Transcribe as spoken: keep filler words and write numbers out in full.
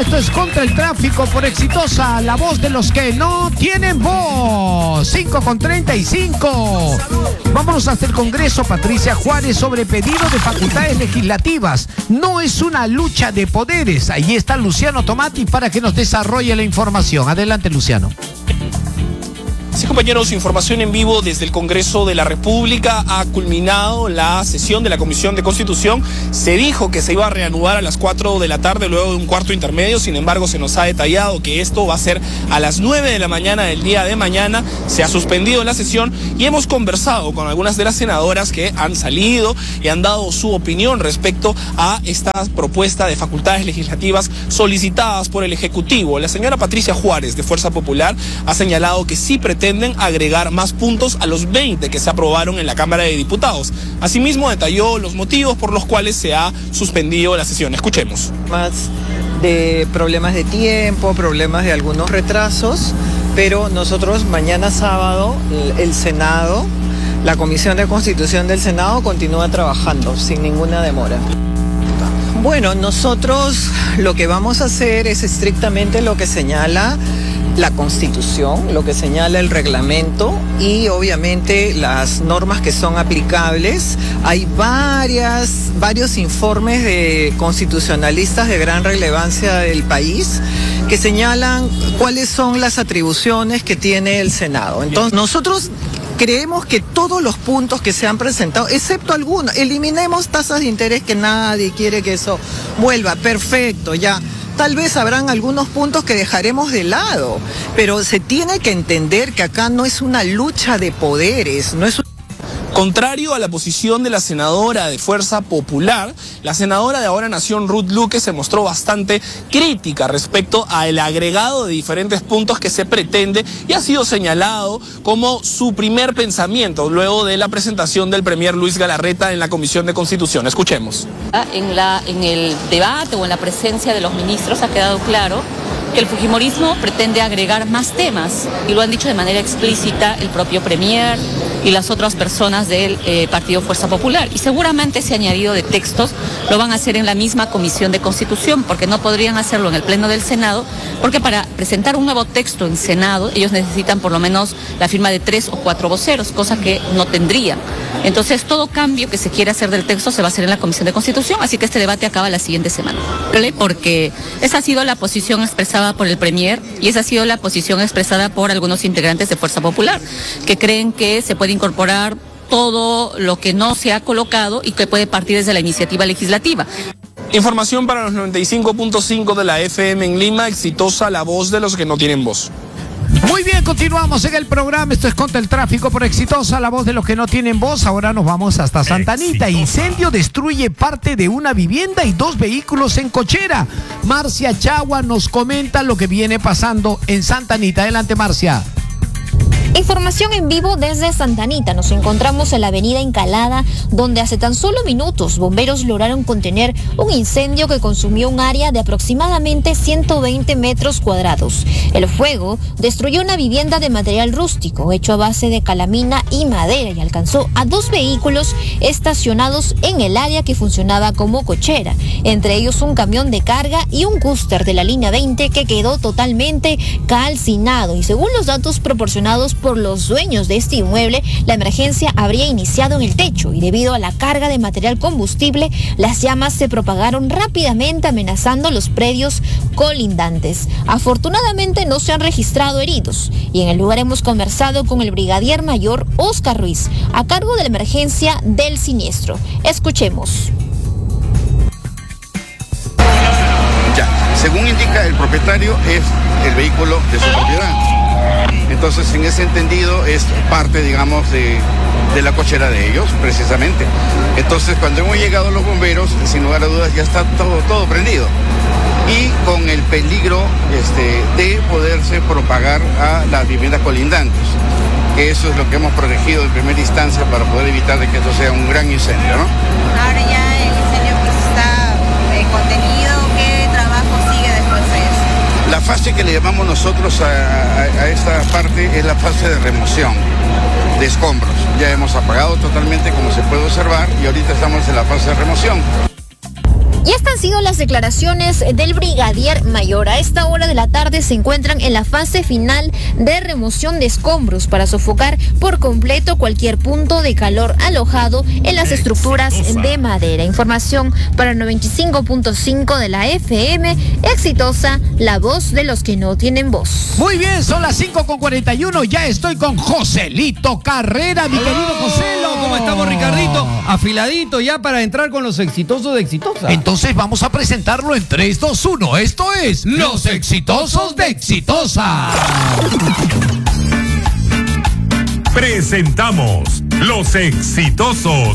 esto es Contra el Tráfico por Exitosa, la voz de los que no tienen voz. cinco con treinta y cinco. Vámonos hasta el Congreso, Patricia Juárez, sobre pedido de facultades legislativas. No es una lucha de poderes. Ahí está Luciano Tomati para que nos desarrolle la información. Adelante, Luciano. Sí, compañeros, información en vivo desde el Congreso de la República. Ha culminado la sesión de la Comisión de Constitución. Se dijo que se iba a reanudar a las cuatro de la tarde luego de un cuarto intermedio. Sin embargo, se nos ha detallado que esto va a ser a las nueve de la mañana del día de mañana. Se ha suspendido la sesión y hemos conversado con algunas de las senadoras que han salido y han dado su opinión respecto a esta propuesta de facultades legislativas solicitadas por el Ejecutivo. La señora Patricia Juárez, de Fuerza Popular, ha señalado que sí pretende pretenden agregar más puntos a los veinte que se aprobaron en la Cámara de Diputados. Asimismo, detalló los motivos por los cuales se ha suspendido la sesión. Escuchemos. Más de problemas de tiempo, problemas de algunos retrasos, pero nosotros mañana sábado, el Senado, la Comisión de Constitución del Senado continúa trabajando sin ninguna demora. Bueno, nosotros lo que vamos a hacer es estrictamente lo que señala la Constitución, lo que señala el reglamento y obviamente las normas que son aplicables. Hay varias, varios informes de constitucionalistas de gran relevancia del país que señalan cuáles son las atribuciones que tiene el Senado. Entonces, nosotros creemos que todos los puntos que se han presentado, excepto algunos, eliminemos tasas de interés, que nadie quiere que eso vuelva. Perfecto, ya. Tal vez habrán algunos puntos que dejaremos de lado, pero se tiene que entender que acá no es una lucha de poderes, no es un... Contrario a la posición de la senadora de Fuerza Popular, la senadora de Ahora Nación, Ruth Luque, se mostró bastante crítica respecto al agregado de diferentes puntos que se pretende y ha sido señalado como su primer pensamiento luego de la presentación del premier Luis Galarreta en la Comisión de Constitución. Escuchemos. En, la, en el debate o en la presencia de los ministros ha quedado claro que el fujimorismo pretende agregar más temas y lo han dicho de manera explícita el propio premier y las otras personas del eh, Partido Fuerza Popular. Y seguramente ese añadido de textos lo van a hacer en la misma Comisión de Constitución, porque no podrían hacerlo en el Pleno del Senado, porque para presentar un nuevo texto en Senado ellos necesitan por lo menos la firma de tres o cuatro voceros, cosa que no tendrían. Entonces todo cambio que se quiera hacer del texto se va a hacer en la Comisión de Constitución, así que este debate acaba la siguiente semana. Porque esa ha sido la posición expresada por el premier y esa ha sido la posición expresada por algunos integrantes de Fuerza Popular, que creen que se puede incorporar todo lo que no se ha colocado y que puede partir desde la iniciativa legislativa. Información para los noventa y cinco punto cinco de la F M en Lima. Exitosa, la voz de los que no tienen voz. Muy bien, continuamos en el programa. Esto es Contra el Tráfico por Exitosa, la voz de los que no tienen voz. Ahora nos vamos hasta Santa Anita. Incendio destruye parte de una vivienda y dos vehículos en Cochera. Marcia Chagua nos comenta lo que viene pasando en Santa Anita. Adelante, Marcia. Información en vivo desde Santa Anita. Nos encontramos en la avenida Encalada, donde hace tan solo minutos bomberos lograron contener un incendio que consumió un área de aproximadamente ciento veinte metros cuadrados. El fuego destruyó una vivienda de material rústico hecho a base de calamina y madera y alcanzó a dos vehículos estacionados en el área que funcionaba como cochera, entre ellos un camión de carga y un cúster de la línea veinte que quedó totalmente calcinado. Y según los datos proporcionados por los dueños de este inmueble, la emergencia habría iniciado en el techo y debido a la carga de material combustible, las llamas se propagaron rápidamente amenazando los predios colindantes. Afortunadamente no se han registrado heridos y en el lugar hemos conversado con el brigadier mayor Oscar Ruiz, a cargo de la emergencia del siniestro. Escuchemos. Ya, según indica el propietario, es el vehículo de su propiedad. Entonces, en ese entendido, es parte, digamos, de, de la cochera de ellos, precisamente. Entonces, cuando hemos llegado los bomberos, sin lugar a dudas, ya está todo, todo prendido. Y con el peligro este, de poderse propagar a las viviendas colindantes. Que eso es lo que hemos protegido en primera instancia para poder evitar de que esto sea un gran incendio, ¿no? Ahora ya el incendio pues está eh, contenido. ¿Qué trabajo sigue después de eso? La fase que le llamamos nosotros a, a, a esta parte es la fase de remoción de escombros. Ya hemos apagado totalmente, como se puede observar, y ahorita estamos en la fase de remoción. Y esta han sido las declaraciones del brigadier mayor. A esta hora de la tarde se encuentran en la fase final de remoción de escombros para sofocar por completo cualquier punto de calor alojado en las estructuras de madera. Información para noventa y cinco punto cinco de la F M, Exitosa, la voz de los que no tienen voz. Muy bien, son las cinco con cuarenta y uno, ya estoy con Joselito Carrera, mi querido Joselo. ¿Cómo estamos, Ricardito? Afiladito ya para entrar con los exitosos de Exitosa. Entonces vamos a presentarlo en tres, dos, uno. Esto es Los Exitosos de Exitosa. Presentamos Los Exitosos